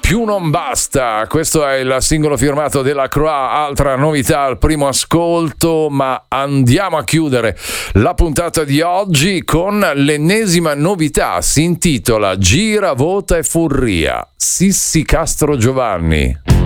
più non basta. Questo è il singolo firmato della Croix, altra novità al primo ascolto, ma andiamo a chiudere la puntata di oggi con l'ennesima novità. Si intitola Gira, vota e furria. Sissi Castro Giovanni.